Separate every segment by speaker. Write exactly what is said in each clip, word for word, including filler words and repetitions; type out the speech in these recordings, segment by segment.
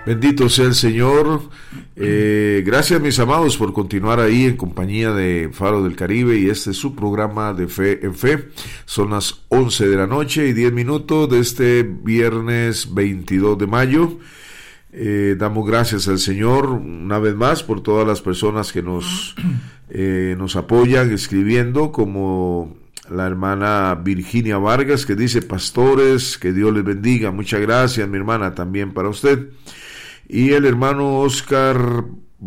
Speaker 1: Bendito sea el Señor. Eh, gracias, mis amados, por continuar ahí en compañía de Faro del Caribe, y este es su programa de Fe en Fe. Son las once de la noche y diez minutos de este viernes veintidós de mayo. Eh, damos gracias al Señor una vez más por todas las personas que nos, eh, nos apoyan escribiendo, como la hermana Virginia Vargas, que dice: pastores, que Dios les bendiga. Muchas gracias, mi hermana, también para usted. Y el hermano Oscar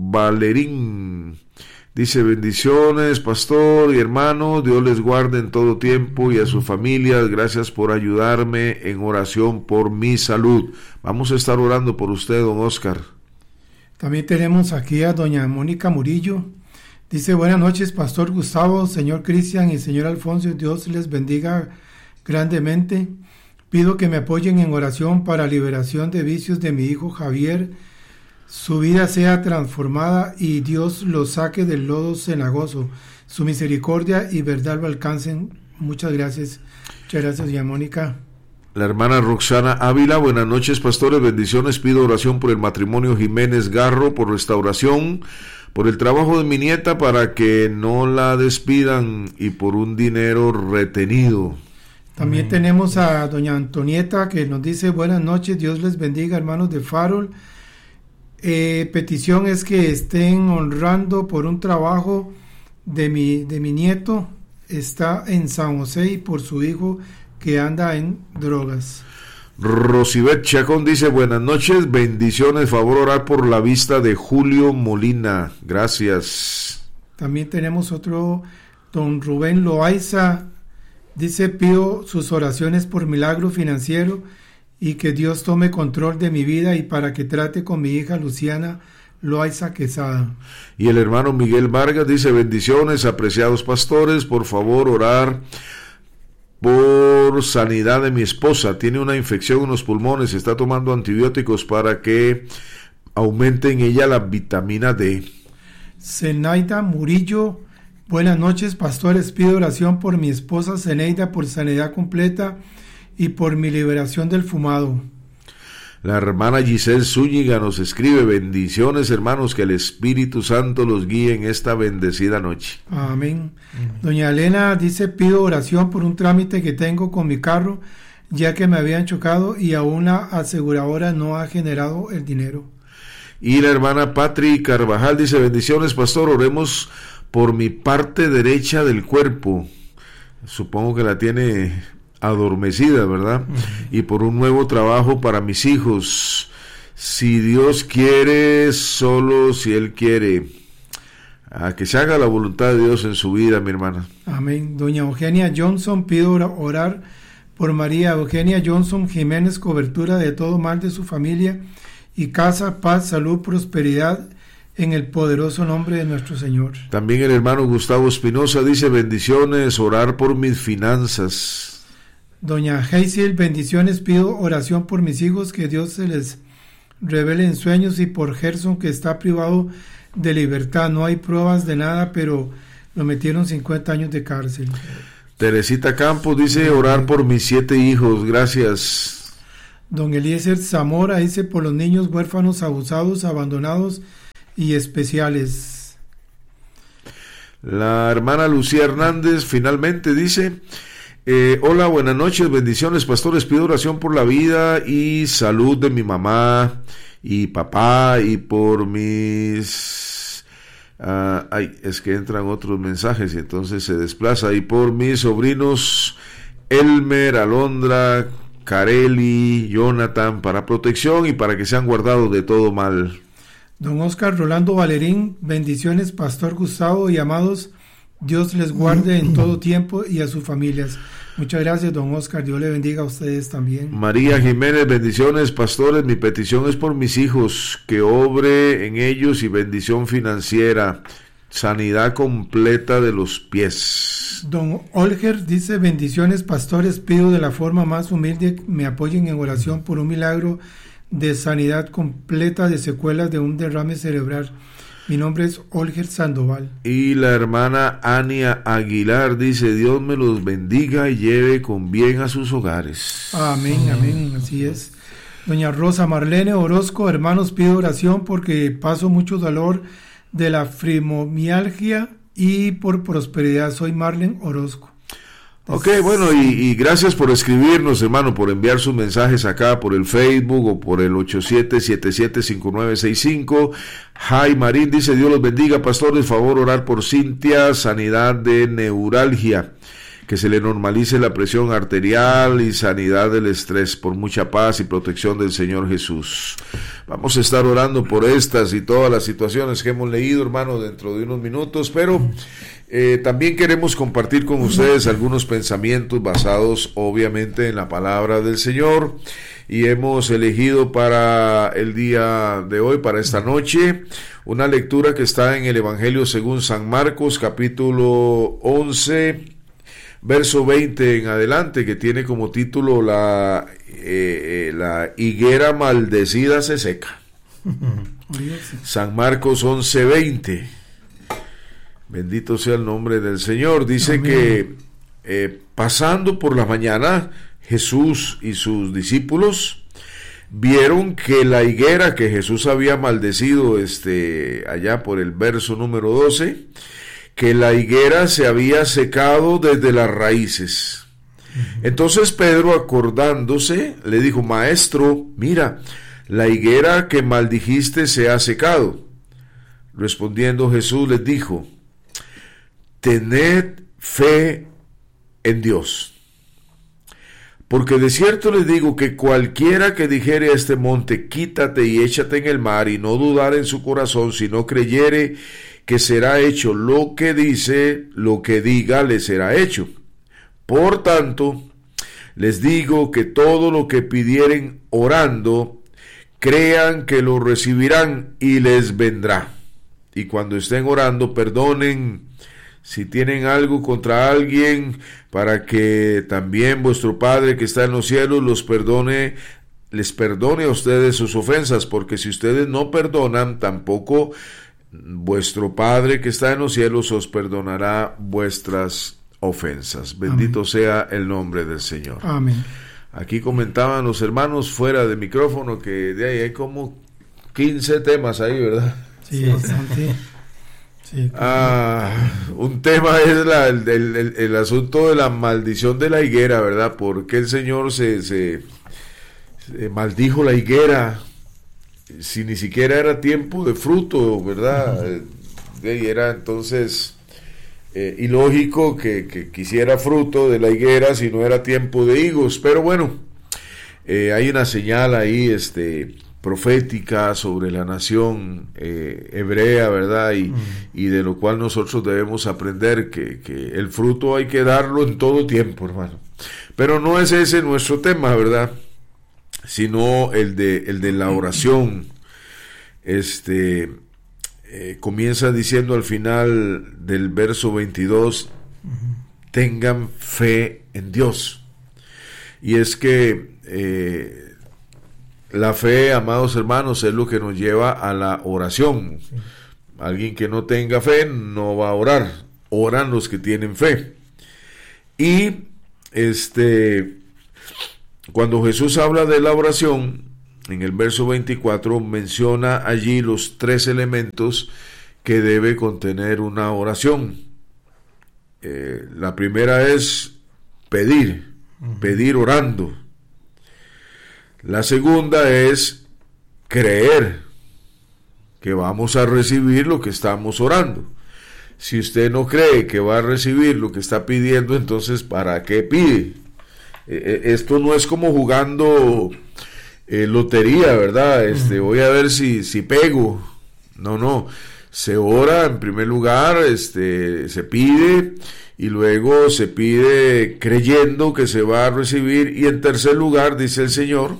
Speaker 1: Valerín dice: bendiciones, pastor y hermano, Dios les guarde en todo tiempo y a sus familias. Gracias por ayudarme en oración por mi salud. Vamos a estar orando por usted, don Oscar.
Speaker 2: También tenemos aquí a doña Mónica Murillo. Dice: buenas noches, pastor Gustavo, señor Cristian y señor Alfonso, Dios les bendiga grandemente. Pido que me apoyen en oración para liberación de vicios de mi hijo Javier. Su vida sea transformada y Dios lo saque del lodo cenagoso. Su misericordia y verdad lo alcancen. Muchas gracias. Muchas gracias, doña Mónica.
Speaker 1: La hermana Roxana Ávila: buenas noches, pastores, bendiciones. Pido oración por el matrimonio Jiménez Garro, por restauración, por el trabajo de mi nieta para que no la despidan y por un dinero retenido.
Speaker 2: También Amén. Tenemos a doña Antonieta, que nos dice: buenas noches, Dios les bendiga, hermanos de Farol. Eh, petición es que estén honrando por un trabajo de mi, de mi nieto, está en San José, y por su hijo que anda en drogas.
Speaker 1: Rosibet Chacón dice: buenas noches, bendiciones, favor orar por la vista de Julio Molina, gracias.
Speaker 2: También tenemos otro, don Rubén Loaiza. Dice: pido sus oraciones por milagro financiero y que Dios tome control de mi vida y para que trate con mi hija Luciana Loaiza Quesada.
Speaker 1: Y el hermano Miguel Vargas dice: bendiciones, apreciados pastores, por favor orar por sanidad de mi esposa. Tiene una infección en los pulmones, está tomando antibióticos para que aumente en ella la vitamina D.
Speaker 2: Zenaida Murillo: buenas noches, pastores, pido oración por mi esposa Zenaida por sanidad completa y por mi liberación del fumado.
Speaker 1: La hermana Giselle Zúñiga nos escribe: bendiciones, hermanos, que el Espíritu Santo los guíe en esta bendecida noche.
Speaker 2: Amén. Amén. Doña Elena dice: pido oración por un trámite que tengo con mi carro, ya que me habían chocado y aún la aseguradora no ha generado el dinero.
Speaker 1: Y la hermana Patri Carvajal dice: bendiciones, pastor, oremos por mi parte derecha del cuerpo. Supongo que la tiene adormecida, ¿verdad? Uh-huh. Y por un nuevo trabajo para mis hijos. Si Dios quiere, solo si Él quiere. A que se haga la voluntad de Dios en su vida, mi hermana.
Speaker 2: Amén. Doña Eugenia Johnson: pido orar por María Eugenia Johnson Jiménez, cobertura de todo mal de su familia y casa, paz, salud, prosperidad, en el poderoso nombre de nuestro Señor.
Speaker 1: También el hermano Gustavo Espinosa dice: bendiciones, orar por mis finanzas.
Speaker 2: Doña Hazel: bendiciones, pido oración por mis hijos, que Dios se les revele en sueños, y por Gerson, que está privado de libertad. No hay pruebas de nada, pero lo metieron cincuenta años de cárcel.
Speaker 1: Teresita Campos dice: orar por mis siete hijos, gracias.
Speaker 2: Don Eliezer Zamora dice: por los niños huérfanos, abusados, abandonados y especiales.
Speaker 1: La hermana Lucía Hernández finalmente dice: eh, hola, buenas noches, bendiciones, pastores, pido oración por la vida y salud de mi mamá y papá y por mis uh, ay, es que entran otros mensajes y entonces se desplaza, y por mis sobrinos Elmer, Alondra, Careli, Jonathan, para protección y para que sean guardados de todo mal.
Speaker 2: Don Oscar Rolando Valerín: bendiciones, pastor Gustavo y amados, Dios les guarde en todo tiempo y a sus familias. Muchas gracias, don Oscar, Dios le bendiga a ustedes también.
Speaker 1: María Jiménez: bendiciones, pastores, mi petición es por mis hijos, que obre en ellos y bendición financiera, sanidad completa de los pies.
Speaker 2: Don Olger dice: bendiciones, pastores, pido de la forma más humilde me apoyen en oración por un milagro de sanidad completa de secuelas de un derrame cerebral. Mi nombre es Olger Sandoval.
Speaker 1: Y la hermana Ania Aguilar dice: Dios me los bendiga y lleve con bien a sus hogares.
Speaker 2: Amén, amén, así es. Doña Rosa Marlene Orozco, hermanos, pido oración porque paso mucho dolor de la fibromialgia y por prosperidad. Soy Marlene Orozco.
Speaker 1: Ok, bueno, y, y gracias por escribirnos, hermano, por enviar sus mensajes acá por el Facebook o por el ocho siete siete siete cinco nueve seis cinco. Jai Marín dice: Dios los bendiga, pastores, favor orar por Cintia, sanidad de neuralgia, que se le normalice la presión arterial y sanidad del estrés, por mucha paz y protección del Señor Jesús. Vamos a estar orando por estas y todas las situaciones que hemos leído, hermano, dentro de unos minutos, pero Eh, también queremos compartir con ustedes algunos pensamientos basados obviamente en la palabra del Señor, y hemos elegido para el día de hoy, para esta noche, una lectura que está en el Evangelio según San Marcos, capítulo once, verso veinte en adelante, que tiene como título la, eh, la higuera maldecida se seca. San Marcos once veinte. Bendito sea el nombre del Señor. Dice Amén. que eh, pasando por la mañana, Jesús y sus discípulos vieron que la higuera que Jesús había maldecido, este, allá por el verso número doce, que la higuera se había secado desde las raíces. Entonces Pedro, acordándose, le dijo: Maestro, mira, la higuera que maldijiste se ha secado. Respondiendo Jesús les dijo: Tened fe en Dios, porque de cierto les digo que cualquiera que dijere a este monte: quítate y échate en el mar, y no dudar en su corazón, sino creyere que será hecho lo que dice, lo que diga le será hecho. Por tanto, les digo que todo lo que pidieren orando, crean que lo recibirán y les vendrá. Y cuando estén orando, perdonen si tienen algo contra alguien, para que también vuestro Padre que está en los cielos los perdone, les perdone a ustedes sus ofensas, porque si ustedes no perdonan, tampoco vuestro Padre que está en los cielos os perdonará vuestras ofensas. Bendito Amén. Sea el nombre del Señor.
Speaker 2: Amén.
Speaker 1: Aquí comentaban los hermanos fuera de micrófono que de ahí hay como quince temas ahí, ¿verdad?
Speaker 2: Sí, bastante. Sí, claro.
Speaker 1: Ah, un tema es la, el, el, el asunto de la maldición de la higuera, ¿verdad? Porque el Señor se, se, se maldijo la higuera si ni siquiera era tiempo de fruto, ¿verdad? Uh-huh. Y era entonces eh, ilógico que, que quisiera fruto de la higuera si no era tiempo de higos. Pero bueno, eh, hay una señal ahí, este... profética sobre la nación eh, hebrea, ¿verdad? Y, mm. y de lo cual nosotros debemos aprender que, que el fruto hay que darlo en todo tiempo, hermano. Pero no es ese nuestro tema, ¿verdad? Sino el de, el de la oración. Este eh, comienza diciendo al final del verso veintidós, mm. tengan fe en Dios. Y es que eh, la fe, amados hermanos, es lo que nos lleva a la oración. Sí. Alguien que no tenga fe no va a orar. Oran los que tienen fe. Y este, cuando Jesús habla de la oración, en el verso veinticuatro menciona allí los tres elementos que debe contener una oración. Eh, la primera es pedir, uh-huh. pedir orando. La segunda es creer que vamos a recibir lo que estamos orando. Si usted no cree que va a recibir lo que está pidiendo, entonces ¿para qué pide? Eh, esto no es como jugando eh, lotería, ¿verdad? Este, voy a ver si, si pego. No, no. Se ora en primer lugar, este, se pide, y luego se pide creyendo que se va a recibir, y en tercer lugar, dice el Señor,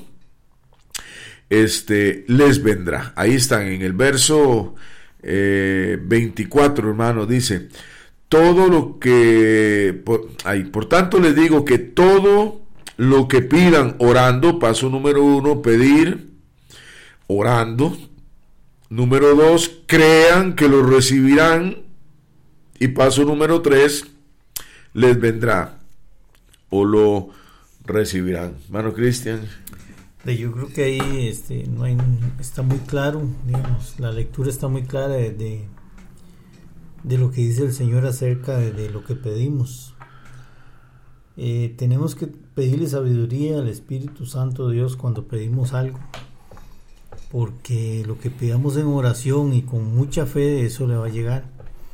Speaker 1: este, les vendrá. Ahí están, en el verso eh, veinticuatro, hermano, dice, todo lo que, por, ay, por tanto les digo que todo lo que pidan orando, paso número uno, pedir, orando. Número dos, crean que lo recibirán. Y paso número tres, les vendrá o lo recibirán. Hermano Cristian.
Speaker 3: Yo creo que ahí este, no hay, está muy claro, digamos, la lectura está muy clara de, de, de lo que dice el Señor acerca de, de lo que pedimos. Eh, tenemos que pedirle sabiduría al Espíritu Santo de Dios cuando pedimos algo, porque lo que pidamos en oración y con mucha fe, eso le va a llegar.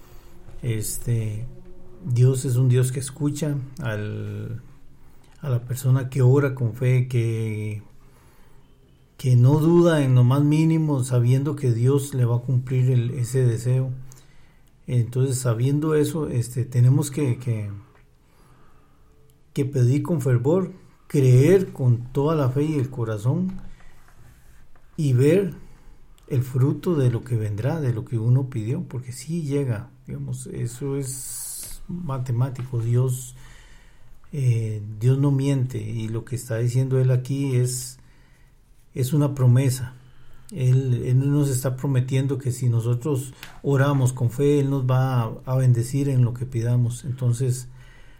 Speaker 3: Este, Dios es un Dios que escucha al, a la persona que ora con fe, que, que no duda en lo más mínimo, sabiendo que Dios le va a cumplir el, ese deseo. Entonces, sabiendo eso, este, tenemos que, que, que pedir con fervor, creer con toda la fe y el corazón, y ver el fruto de lo que vendrá, de lo que uno pidió, porque sí llega, digamos, eso es matemático. Dios, eh, Dios no miente, y lo que está diciendo Él aquí es, es una promesa. Él, Él nos está prometiendo que si nosotros oramos con fe, Él nos va a, a bendecir en lo que pidamos. Entonces,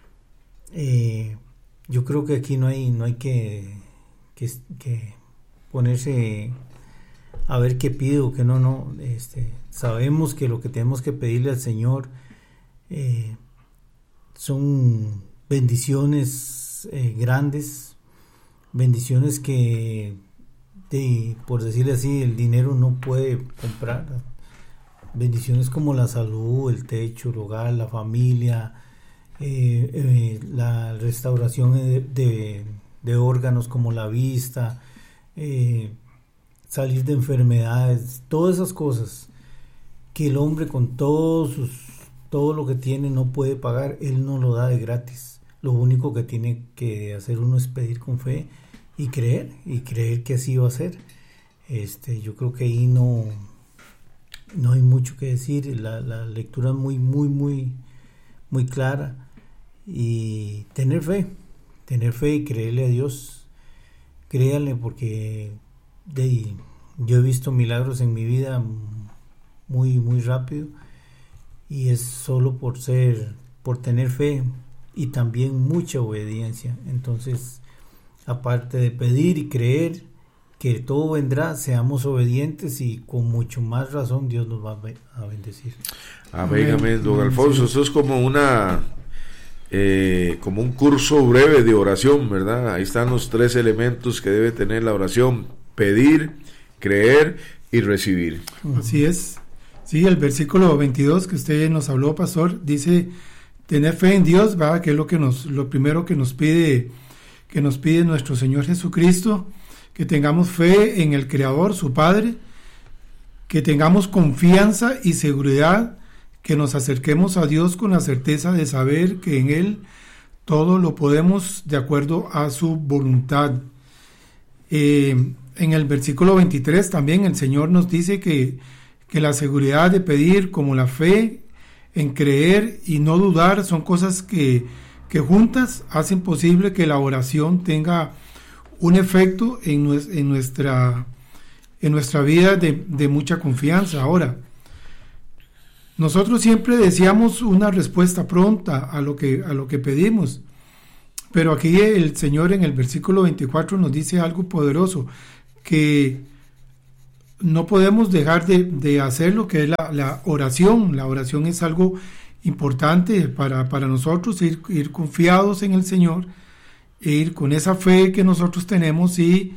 Speaker 3: eh, yo creo que aquí no hay, no hay que, que, que ponerse a ver qué pido, que no, no, este, sabemos que lo que tenemos que pedirle al Señor eh, son bendiciones eh, grandes, bendiciones que, de, por decirle así, el dinero no puede comprar, bendiciones como la salud, el techo, el hogar, la familia, eh, eh, la restauración de, de, de órganos como la vista, eh, salir de enfermedades, todas esas cosas que el hombre con todos sus, todo lo que tiene no puede pagar. Él no lo da de gratis. Lo único que tiene que hacer uno es pedir con fe y creer, y creer que así va a ser. Este, yo creo que ahí no, no hay mucho que decir. La, la lectura es muy, muy, muy, muy clara, y tener fe, tener fe y creerle a Dios. Créale, porque de, yo he visto milagros en mi vida muy muy rápido, y es solo por ser, por tener fe y también mucha obediencia. Entonces, aparte de pedir y creer que todo vendrá, seamos obedientes, y con mucho más razón Dios nos va a bendecir.
Speaker 1: Amén, amén, don Alfonso. Eso es como una eh, como un curso breve de oración, ¿verdad? Ahí están los tres elementos que debe tener la oración: pedir, creer y recibir.
Speaker 2: Así es. Sí, el versículo veintidós que usted nos habló, pastor, dice tener fe en Dios, ¿verdad? Que es lo que nos, lo primero que nos pide, que nos pide nuestro Señor Jesucristo, que tengamos fe en el Creador, su Padre, que tengamos confianza y seguridad, que nos acerquemos a Dios con la certeza de saber que en Él todo lo podemos de acuerdo a su voluntad. Eh, En el versículo veintitrés también el Señor nos dice que, que la seguridad de pedir, como la fe en creer y no dudar, son cosas que, que juntas hacen posible que la oración tenga un efecto en, nues, en, nuestra, en nuestra vida de, de mucha confianza. Ahora, nosotros siempre deseamos una respuesta pronta a lo que, a lo que pedimos, pero aquí el Señor en el versículo veinticuatro nos dice algo poderoso, que no podemos dejar de, de hacer lo que es la, la oración. La oración es algo importante para, para nosotros, ir, ir confiados en el Señor, e ir con esa fe que nosotros tenemos, y,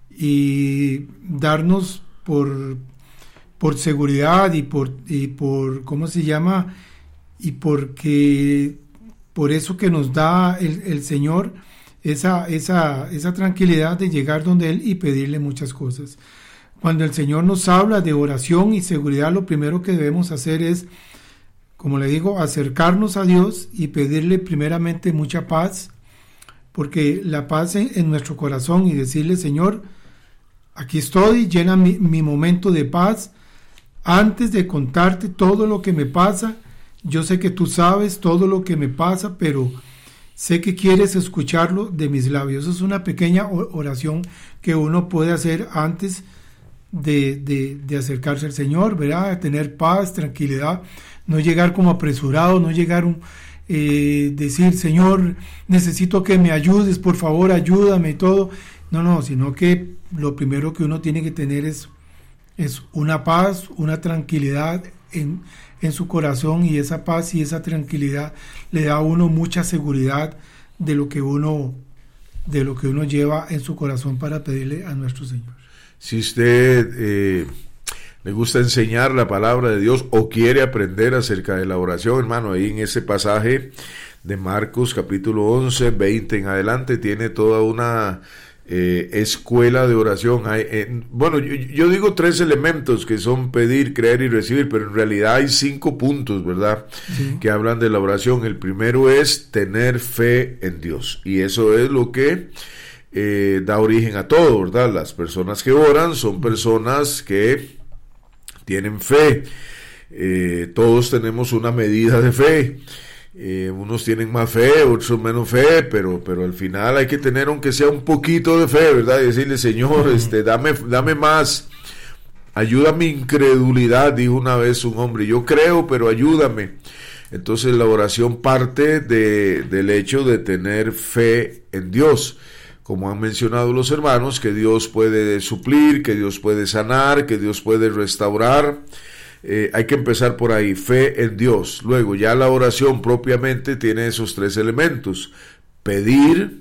Speaker 2: y darnos por, por seguridad y por, y por, ¿cómo se llama? Y porque por eso que nos da el, el Señor esa, esa, esa tranquilidad de llegar donde Él y pedirle muchas cosas. Cuando el Señor nos habla de oración y seguridad, lo primero que debemos hacer es, como le digo, acercarnos a Dios y pedirle primeramente mucha paz, porque la paz en, en nuestro corazón, y decirle: Señor, aquí estoy, llena mi, mi momento de paz. Antes de contarte todo lo que me pasa, yo sé que tú sabes todo lo que me pasa, pero sé que quieres escucharlo de mis labios. Eso es una pequeña oración que uno puede hacer antes de, de, de acercarse al Señor, ¿verdad? Tener paz, tranquilidad, no llegar como apresurado, no llegar un, eh, decir: Señor, necesito que me ayudes, por favor, ayúdame y todo, No, no, sino que lo primero que uno tiene que tener es, es una paz, una tranquilidad en, en su corazón, y esa paz y esa tranquilidad le da a uno mucha seguridad de lo que uno, de lo que uno lleva en su corazón para pedirle a nuestro Señor.
Speaker 1: Si usted eh, le gusta enseñar la palabra de Dios o quiere aprender acerca de la oración, hermano, ahí en ese pasaje de Marcos capítulo once, veinte en adelante, tiene toda una eh, escuela de oración. Hay, eh, bueno, yo, yo digo tres elementos que son pedir, creer y recibir, pero en realidad hay cinco puntos, ¿verdad? Sí. Que hablan de la oración. El primero es tener fe en Dios, y eso es lo que eh, da origen a todo, ¿verdad? Las personas que oran son personas que tienen fe. Eh, todos tenemos una medida de fe. Eh, unos tienen más fe, otros menos fe, pero, pero al final hay que tener aunque sea un poquito de fe, ¿verdad? Y decirle, Señor, este, dame, dame más, ayuda mi incredulidad, dijo una vez un hombre, yo creo, pero ayúdame. Entonces la oración parte de, del hecho de tener fe en Dios, como han mencionado los hermanos, que Dios puede suplir, que Dios puede sanar, que Dios puede restaurar. Eh, hay que empezar por ahí, fe en Dios. Luego ya la oración propiamente tiene esos tres elementos: pedir,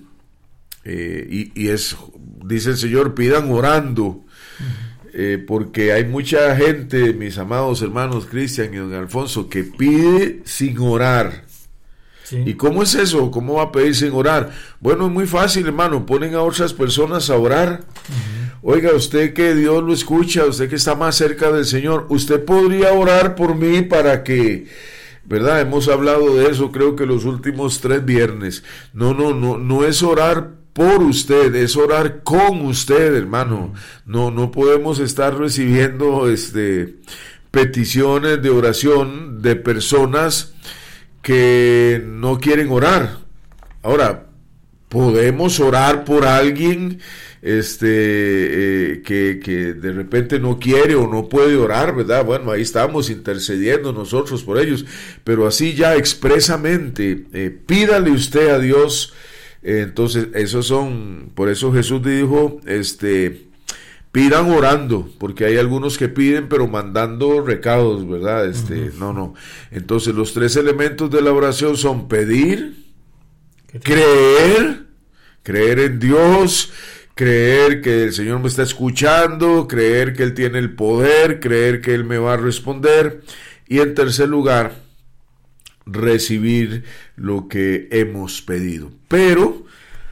Speaker 1: eh, y, y es, dice el Señor, pidan orando, eh, porque hay mucha gente, mis amados hermanos Cristian y don Alfonso, que pide sin orar. Sí. ¿Y cómo es eso? ¿Cómo va a pedir sin orar? Bueno, es muy fácil, hermano, ponen a otras personas a orar. Uh-huh. Oiga, usted que Dios lo escucha, usted que está más cerca del Señor, usted podría orar por mí para que, ¿verdad? Hemos hablado de eso, creo que los últimos tres viernes. No, no, no, no es orar por usted, es orar con usted, hermano. No, no podemos estar recibiendo este peticiones de oración de personas que no quieren orar. Ahora, podemos orar por alguien este eh, que, que de repente no quiere o no puede orar, ¿verdad? Bueno, ahí estamos intercediendo nosotros por ellos, pero así ya expresamente, eh, pídale usted a Dios. Eh, entonces, esos son, por eso Jesús dijo, este, pidan orando, porque hay algunos que piden pero mandando recados, ¿verdad? Este, uh-huh. no, no. Entonces, los tres elementos de la oración son pedir, creer, creer en Dios, creer que el Señor me está escuchando, creer que Él tiene el poder, creer que Él me va a responder, y en tercer lugar, recibir lo que hemos pedido. Pero,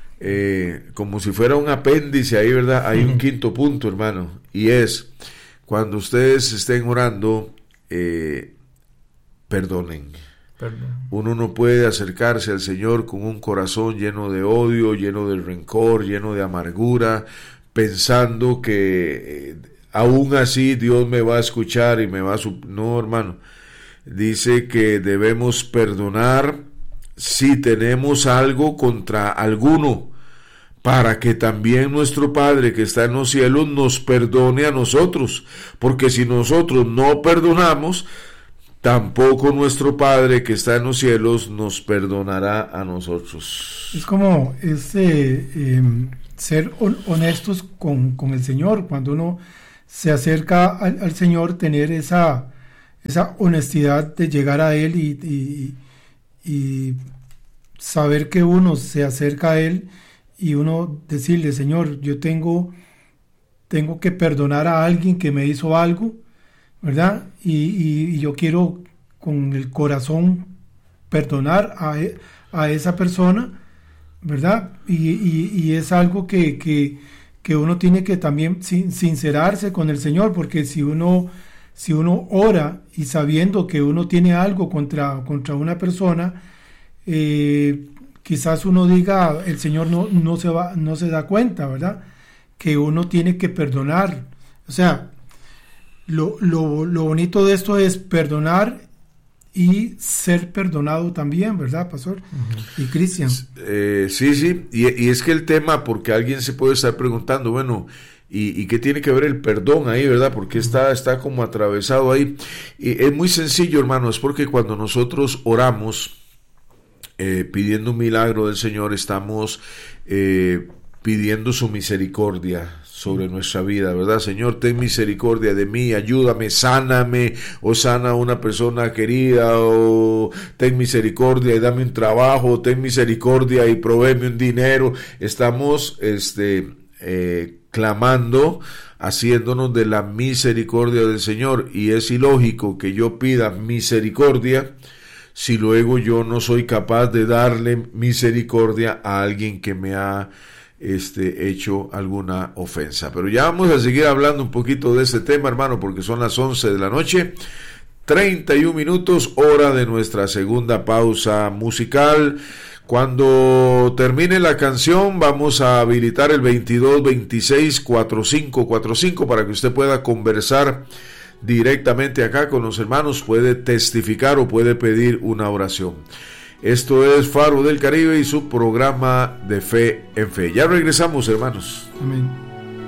Speaker 1: eh, como si fuera un apéndice ahí, ¿verdad? Hay un quinto punto, hermano, y es, cuando ustedes estén orando, eh, perdonen. Perdón. Uno no puede acercarse al Señor con un corazón lleno de odio, lleno de rencor, lleno de amargura, pensando que eh, aún así Dios me va a escuchar y me va a... Sup- no, hermano. Dice que debemos perdonar si tenemos algo contra alguno, para que también nuestro Padre que está en los cielos nos perdone a nosotros, porque si nosotros no perdonamos, tampoco nuestro Padre que está en los cielos nos perdonará a nosotros.
Speaker 2: Es como este, eh, ser honestos con, con el Señor. Cuando uno se acerca al, al Señor, tener esa, esa honestidad de llegar a Él y, y, y saber que uno se acerca a Él y uno decirle, Señor, yo tengo, tengo que perdonar a alguien que me hizo algo, ¿verdad? Y, y, y yo quiero con el corazón perdonar a, a esa persona, ¿verdad? Y, y, y es algo que, que, que uno tiene que también sin, sincerarse con el Señor, porque si uno, si uno ora y sabiendo que uno tiene algo contra, contra una persona, eh, quizás uno diga, el Señor no, no, se va, no se da cuenta, ¿verdad? Que uno tiene que perdonar. O sea, Lo, lo, lo bonito de esto es perdonar y ser perdonado también, ¿verdad, pastor? Uh-huh. Y Cristian.
Speaker 1: Eh, sí, sí, y, y es que el tema, porque alguien se puede estar preguntando, bueno, ¿y, y qué tiene que ver el perdón ahí, verdad? Porque está, está como atravesado ahí. Y es muy sencillo, hermano, es porque cuando nosotros oramos, eh, pidiendo un milagro del Señor, estamos... Eh, pidiendo su misericordia sobre nuestra vida, ¿verdad? Señor, ten misericordia de mí, ayúdame, sáname, o sana a una persona querida, o ten misericordia y dame un trabajo, ten misericordia y provéeme un dinero. Estamos este, eh, clamando, haciéndonos de la misericordia del Señor, y es ilógico que yo pida misericordia si luego yo no soy capaz de darle misericordia a alguien que me ha Este, hecho alguna ofensa. Pero ya vamos a seguir hablando un poquito de este tema, hermano, porque son las once de la noche, treinta y un minutos, hora de nuestra segunda pausa musical. Cuando termine la canción vamos a habilitar el veintidós veintiséis cuarenta y cinco cuarenta y cinco para que usted pueda conversar directamente acá con los hermanos, puede testificar o puede pedir una oración. Esto es Faro del Caribe y su programa de Fe en Fe. Ya regresamos, hermanos.
Speaker 2: Amén.